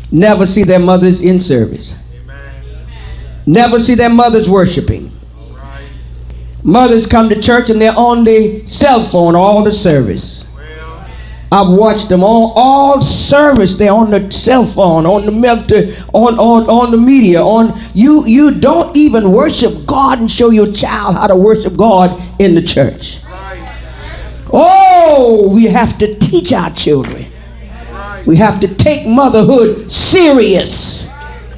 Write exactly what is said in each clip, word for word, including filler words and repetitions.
never see their mothers in service. Never see their mothers worshiping. Mothers come to church and they're on the cell phone all the service. I've watched them all, all service. They're on the cell phone, on the milk, on, on, on the media. On you, you don't even worship God and show your child how to worship God in the church. Oh, we have to teach our children. We have to take motherhood serious.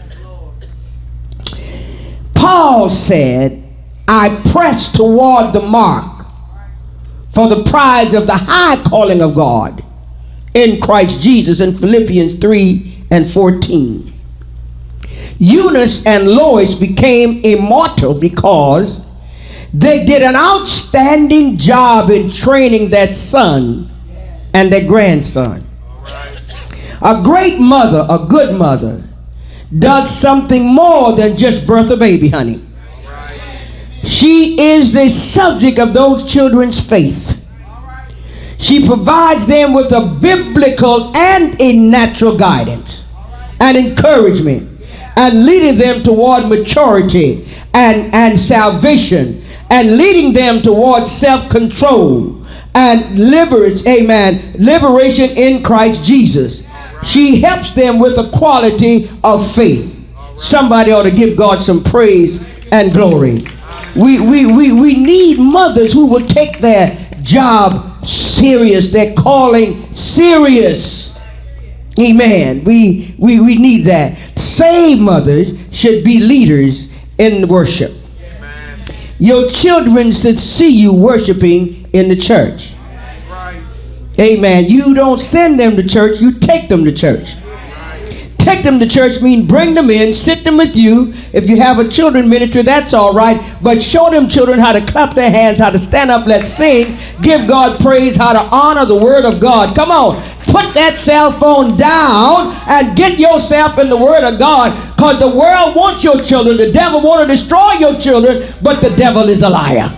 Paul said, I press toward the mark for the prize of the high calling of God in Christ Jesus, in Philippians three and fourteen. Eunice and Lois became immortal because they did an outstanding job in training their son and their grandson. A great mother, a good mother, does something more than just birth a baby, honey. She is the subject of those children's faith. She provides them with a biblical and a natural guidance and encouragement, and leading them toward maturity and, and salvation, and leading them toward self-control and liberation, amen, liberation in Christ Jesus. She helps them with a quality of faith. Somebody ought to give God some praise and glory. We, we, we, we need mothers who will take their job serious, their calling serious. Amen. We, we, we need that. Saved mothers should be leaders in worship. Your children should see you worshiping in the church. Amen. You don't send them to church, you take them to church. Take them to church means bring them in, sit them with you. If you have a children ministry, that's all right. But show them children how to clap their hands, how to stand up, let's sing, give God praise, how to honor the word of God. Come on, put that cell phone down and get yourself in the word of God, because the world wants your children. The devil wants to destroy your children, but the devil is a liar.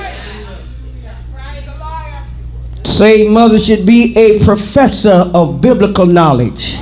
Saved mother should be a professor of biblical knowledge.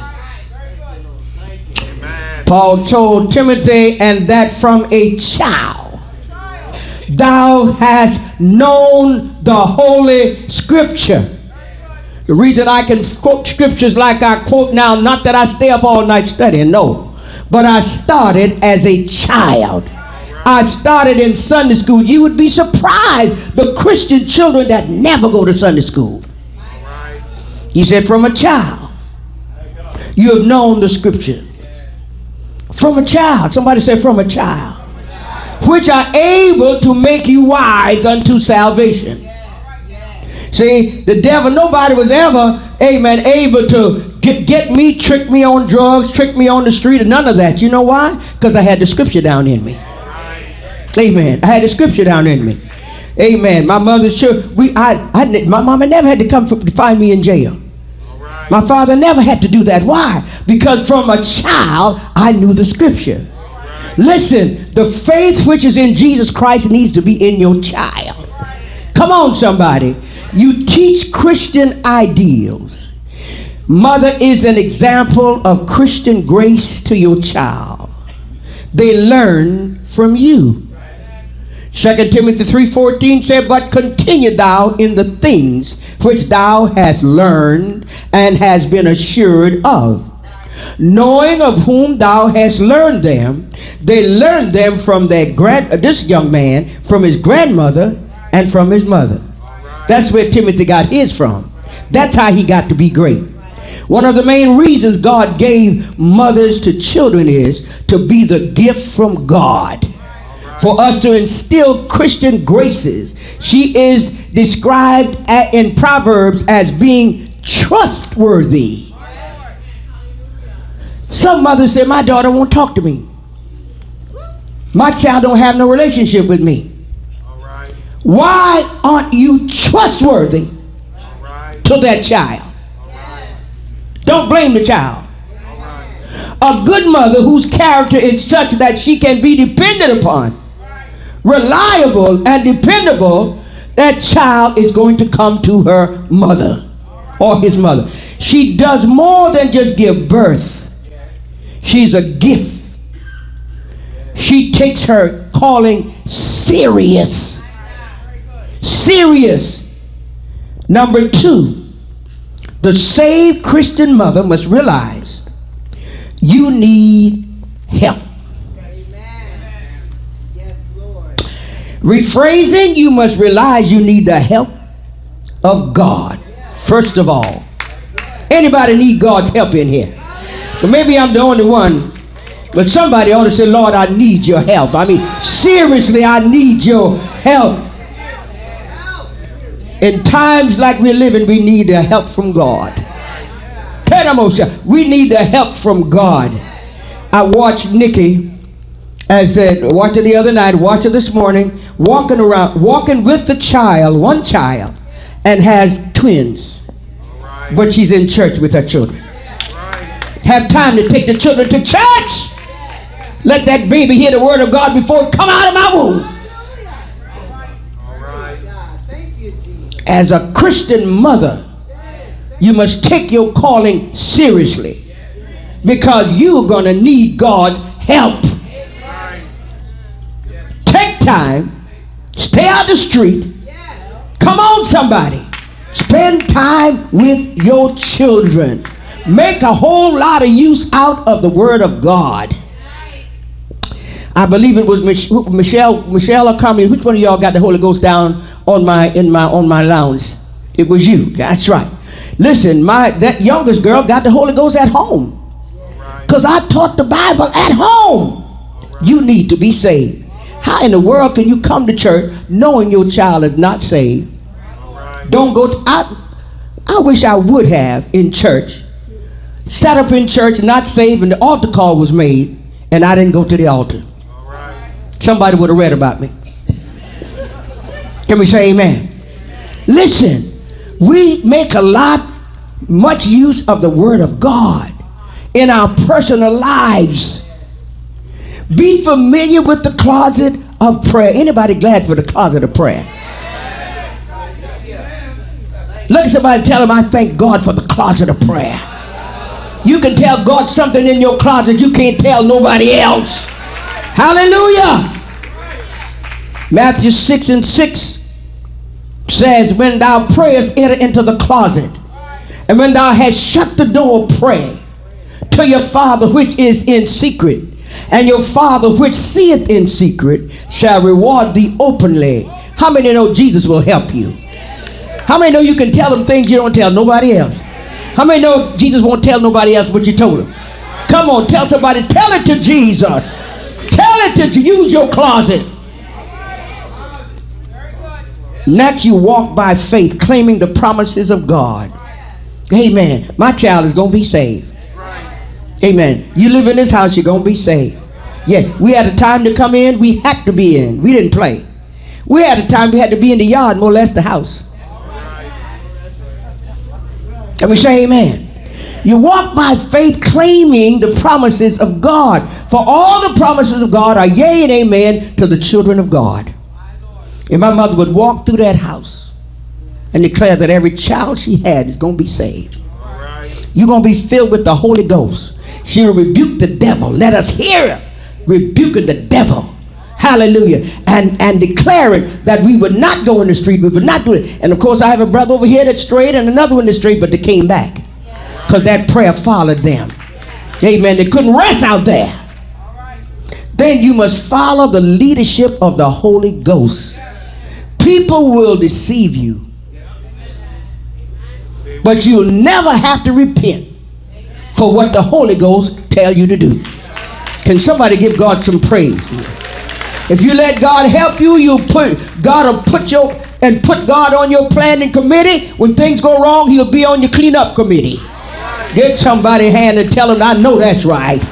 Paul told Timothy, and that from a child thou hast known the holy scripture. The reason I can quote scriptures like I quote now, not that I stay up all night studying, no, but I started as a child. I started in Sunday school. You would be surprised the Christian children that never go to Sunday school. He said, from a child you have known the scripture. From a child. Somebody said from a child. Which are able to make you wise unto salvation. See, the devil, nobody was ever, amen, able to get, get me, trick me on drugs, trick me on the street, and none of that. You know why? Because I had the scripture down in me. Amen. I had the scripture down in me. Amen. My mother's sure, we, I, I, my mama never had to come to find me in jail. My father never had to do that. Why? Because from a child, I knew the scripture. Listen, the faith which is in Jesus Christ needs to be in your child. Come on, somebody. You teach Christian ideals. Mother is an example of Christian grace to your child. They learn from you. Second Timothy three fourteen said, but continue thou in the things which thou hast learned and hast been assured of, knowing of whom thou hast learned them. They learned them from their grand, uh, this young man, from his grandmother and from his mother. That's where Timothy got his from. That's how he got to be great. One of the main reasons God gave mothers to children is to be the gift from God, for us to instill Christian graces. She is described in Proverbs as being trustworthy. Some mothers say, my daughter won't talk to me. My child don't have no relationship with me. Why aren't you trustworthy to that child? Don't blame the child. A good mother whose character is such that she can be depended upon, reliable and dependable, that child is going to come to her mother or his mother. She does more than just give birth. She's a gift. She takes her calling serious. Serious. Number two, the saved Christian mother must realize you need help. Rephrasing, you must realize you need the help of God. First of all, anybody need God's help in here? Well, maybe I'm the only one, but somebody ought to say, Lord, I need your help. I mean, seriously, I need your help. In times like we're living, we need the help from God. We need the help from God. I watched Nikki, I said, watched her the other night, watched her this morning, walking around, walking with the child, one child, and has twins. But she's in church with her children. Have time to take the children to church. Let that baby hear the word of God before it come out of my womb. As a Christian mother, you must take your calling seriously, because you're going to need God's help. Take time, stay out the street. Come on, somebody. Spend time with your children. Make a whole lot of use out of the word of God. I believe it was Mich- Michelle, Michelle or Carmen. Which one of y'all got the Holy Ghost down on my in my on my lounge? It was you. That's right. Listen, my that youngest girl got the Holy Ghost at home, because I taught the Bible at home. You need to be saved. How in the world can you come to church knowing your child is not saved? Don't go. To, I I wish I would have in church. Sat up in church, not saved, and the altar call was made, and I didn't go to the altar. Somebody would have read about me. Can we say amen? Listen, we make a lot, much use of the word of God in our personal lives. Be familiar with the closet of prayer. Anybody glad for the closet of prayer? Look at somebody and tell them, I thank God for the closet of prayer. You can tell God something in your closet you can't tell nobody else. Hallelujah. Matthew six and six says, when thou prayest, enter into the closet, and when thou hast shut the door, pray to your Father which is in secret, and your Father which seeth in secret shall reward thee openly. How many know Jesus will help you? How many know you can tell them things you don't tell nobody else? How many know Jesus won't tell nobody else what you told him? Come on, tell somebody, tell it to Jesus. Tell it to use your closet. Next, you walk by faith, claiming the promises of God. Amen. My child is going to be saved. Amen. You live in this house, you're going to be saved. Yeah, we had a time to come in, we had to be in. We didn't play. We had a time we had to be in the yard, more or less the house. Can we say amen? You walk by faith, claiming the promises of God. For all the promises of God are yea and amen to the children of God. And my mother would walk through that house and declare that every child she had is going to be saved. You're going to be filled with the Holy Ghost. She will rebuke the devil. Let us hear her rebuking the devil. Hallelujah. And and declaring that we would not go in the street. We would not do it. And of course I have a brother over here that strayed and another one that strayed, but they came back. Because that prayer followed them. Amen. They couldn't rest out there. Then you must follow the leadership of the Holy Ghost. People will deceive you, but you'll never have to repent for what the Holy Ghost tell you to do. Can somebody give God some praise? If you let God help you, you'll put God will put your and put God on your planning committee. When things go wrong, he'll be on your cleanup committee. Get somebody a hand and tell them, I know that's right.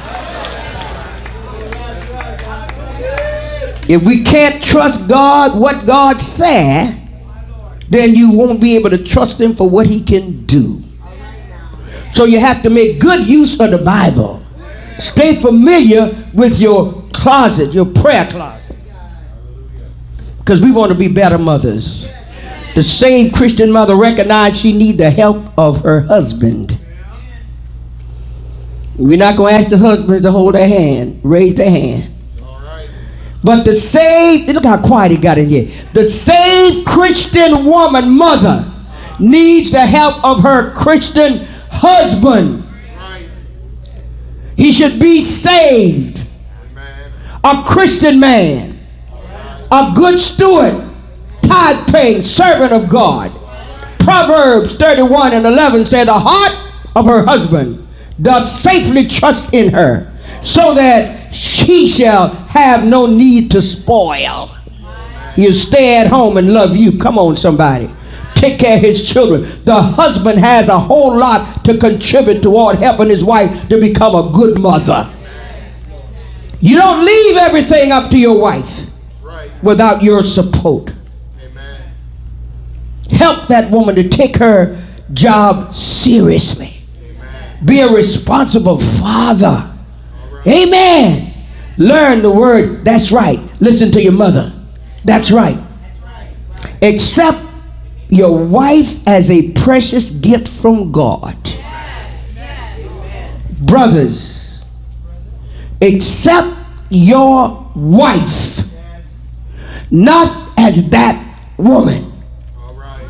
If we can't trust God, what God said, then you won't be able to trust him for what he can do. So you have to make good use of the Bible. Stay familiar with your closet, your prayer closet. Because we want to be better mothers. The saved Christian mother recognized she needs the help of her husband. We're not going to ask the husbands to hold their hand, raise their hand. All right. But the saved, look how quiet it got in here. The saved Christian woman, mother, needs the help of her Christian husband. Right. He should be saved. Amen. A Christian man. A good steward. Tithe paying servant of God. Proverbs thirty-one and eleven said, the heart of her husband doth safely trust in her, so that she shall have no need to spoil. He'll stay at home and love you. Come on, somebody. Take care of his children. The husband has a whole lot to contribute toward helping his wife to become a good mother. You don't leave everything up to your wife without your support. Amen. Help that woman to take her job seriously. Amen. Be a responsible father. Right. Amen. Learn the word. That's right. Listen to your mother. That's right. Accept your wife as a precious gift from God. Brothers, accept your wife not as that woman. All right.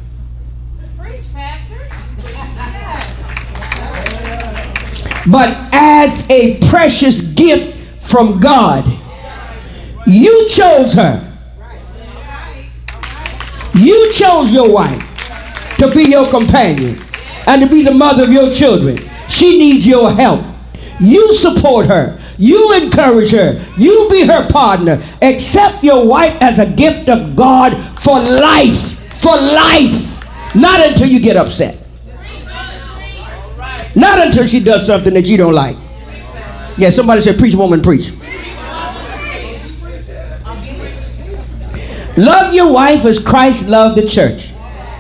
But as a precious gift from God. You chose her. You chose your wife to be your companion and to be the mother of your children. She needs your help. You support her. You encourage her. You be her partner. Accept your wife as a gift of God for life. For life. Not until you get upset. Not until she does something that you don't like. Yeah, somebody said, preach, woman, preach. Love your wife as Christ loved the church.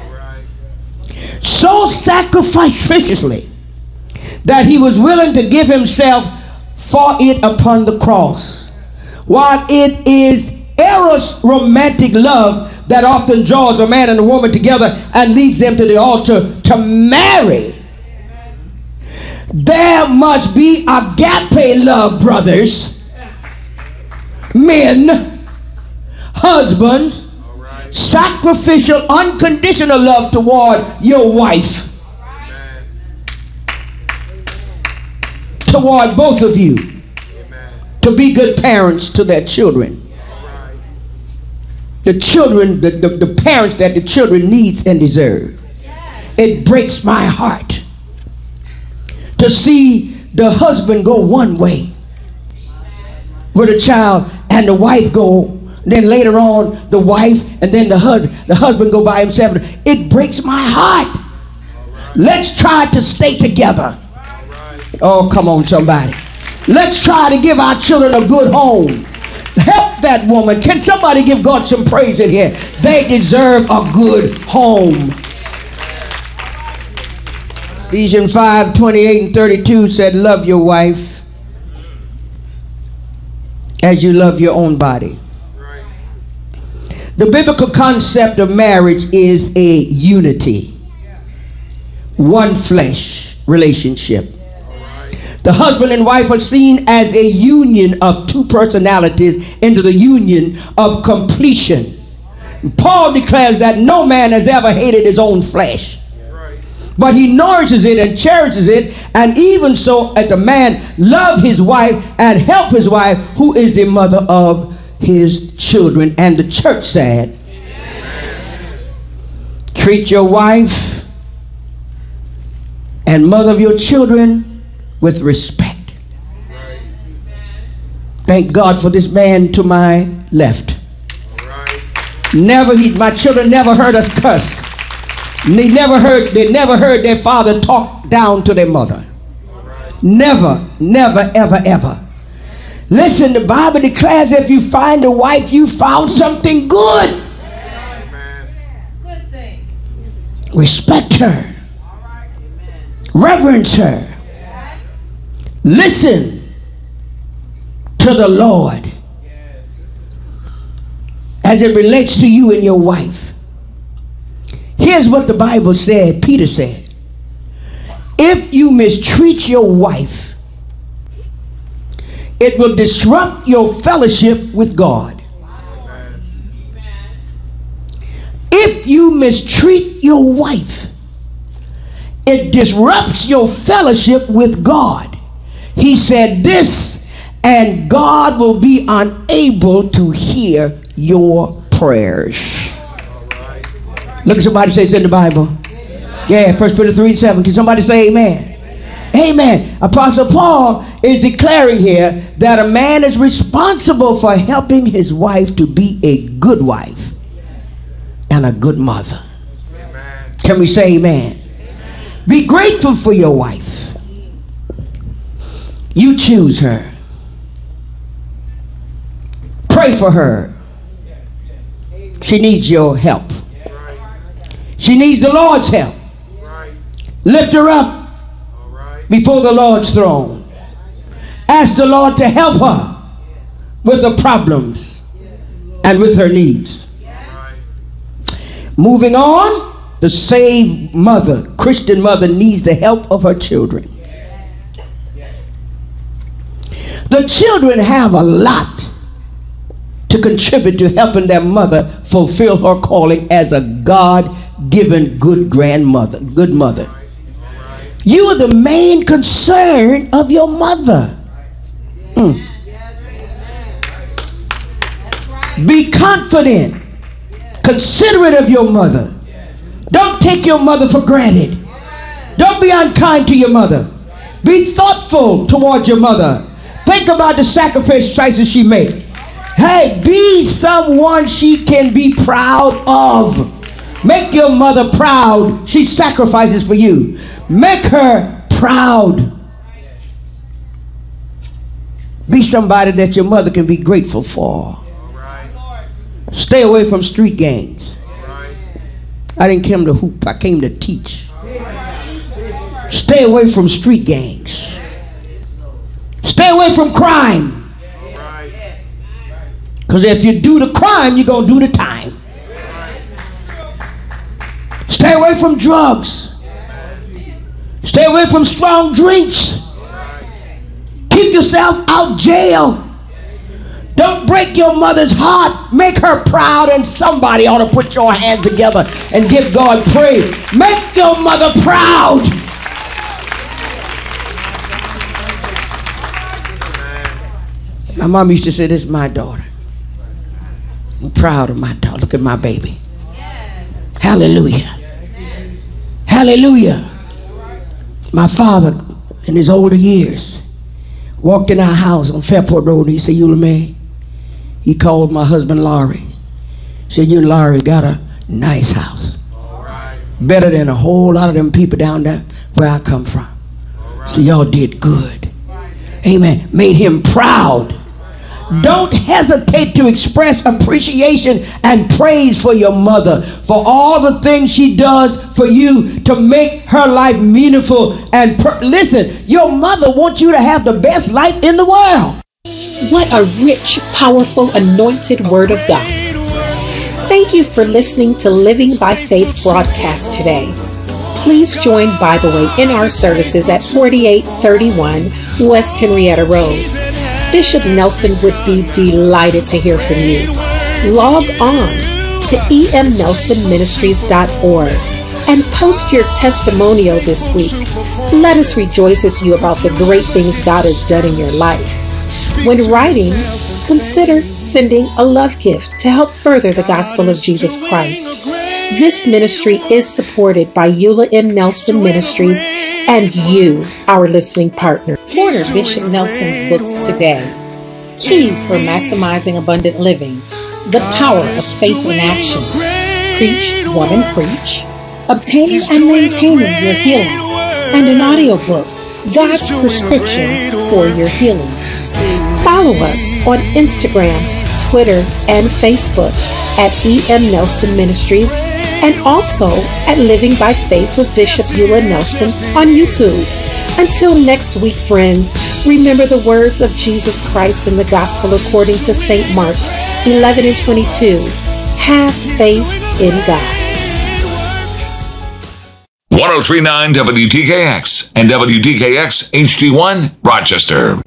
So sacrificially that he was willing to give himself for it upon the cross. While it is eros romantic love that often draws a man and a woman together and leads them to the altar to marry, there must be agape love, brothers, men, husbands, right. Sacrificial, unconditional love toward your wife. Amen. Toward both of you. Amen. To be good parents to their children. Right. The children, the, the, the parents that the children needs and deserve. It breaks my heart to see the husband go one way with a child and the wife go. Then later on, the wife and then the husband, the husband go by himself. It breaks my heart. Right. Let's try to stay together. Right. Oh, come on, somebody. Let's try to give our children a good home. Help that woman. Can somebody give God some praise in here? They deserve a good home. Ephesians five, twenty-eight and thirty-two said, love your wife as you love your own body. The biblical concept of marriage is a unity, one flesh relationship. The husband and wife are seen as a union of two personalities into the union of completion. Paul declares that no man has ever hated his own flesh, but he nourishes it and cherishes it, and even so as a man love his wife and help his wife, who is the mother of his children. And the church said, amen. Treat your wife and mother of your children with respect. Right. Thank God for this man to my left. Right. Never he my children never heard us cuss. They never heard they never heard their father talk down to their mother. Right. Never, never, ever, ever. Listen, the Bible declares if you find a wife, you found something good. Amen. Good thing. Respect her. Reverence her. Listen to the Lord as it relates to you and your wife. Here's what the Bible said, Peter said. If you mistreat your wife, it will disrupt your fellowship with God. If you mistreat your wife, it disrupts your fellowship with God. He said this, and God will be unable to hear your prayers. Look at somebody say it's in the Bible. Yeah, First Peter three and seven. Can somebody say amen? Amen. Apostle Paul is declaring here that a man is responsible for helping his wife to be a good wife and a good mother. Amen. Can we say amen? Amen? Be grateful for your wife. You choose her. Pray for her. She needs your help. She needs the Lord's help. Lift her up before the Lord's throne. Ask the Lord to help her with her problems and with her needs. Moving on, the saved mother, Christian mother, needs the help of her children. The children have a lot to contribute to helping their mother fulfill her calling as a God-given good grandmother, good mother. You are the main concern of your mother. Mm. Be confident, considerate of your mother. Don't take your mother for granted. Don't be unkind to your mother. Be thoughtful towards your mother. Think about the sacrifices she made. Hey, be someone she can be proud of. Make your mother proud. She sacrifices for you. Make her proud. Be somebody that your mother can be grateful for. Stay away from street gangs. I didn't come to hoop, I came to teach. Stay away from street gangs. Stay away from crime. Because if you do the crime, you're going to do the time. Stay away from drugs. Stay away from strong drinks. Keep yourself out jail. Don't break your mother's heart. Make her proud, and somebody ought to put your hands together and give God praise. Make your mother proud. My mom used to say, this is my daughter. I'm proud of my daughter. Look at my baby. Hallelujah. Hallelujah. My father, in his older years, walked in our house on Fairport Road, and he said, Eula May, he called my husband Laurie. He said, you and Laurie got a nice house. Better than a whole lot of them people down there where I come from. So y'all did good. Amen. Made him proud. Don't hesitate to express appreciation and praise for your mother for all the things she does for you to make her life meaningful. And per- listen, your mother wants you to have the best life in the world. What a rich, powerful, anointed word of God. Thank you for listening to Living by Faith broadcast today. Please join Bible Way in our services at forty-eight thirty-one West Henrietta Road. Bishop Nelson would be delighted to hear from you. Log on to e m nelson ministries dot org and post your testimonial this week. Let us rejoice with you about the great things God has done in your life. When writing, consider sending a love gift to help further the gospel of Jesus Christ. This ministry is supported by Eula M. Nelson Ministries and you, our listening partner. Order Bishop Nelson's books today. Keys for Maximizing Abundant Living, The Power of Faith in Action, Preach, Woman, Preach, Obtaining and Maintaining Your Healing, and an audiobook, God's Prescription for Your Healing. Follow us on Instagram, Twitter, and Facebook at E M. Nelson Ministries, and also at Living by Faith with Bishop Eula Nelson on YouTube. Until next week, friends, remember the words of Jesus Christ in the Gospel according to Saint Mark eleven and twenty-two. Have faith in God. one oh three point nine W T K X and W T K X H D one Rochester.